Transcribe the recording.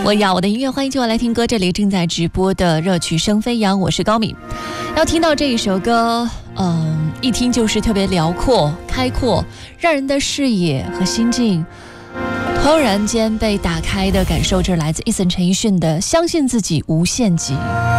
我要我的音乐，欢迎继续来听歌。这里正在直播的热曲声飞扬，我是高敏。要听到这一首歌，一听就是特别辽阔、开阔，让人的视野和心境突然间被打开的感受。这来自Eason陈奕迅的《相信自己无限极》。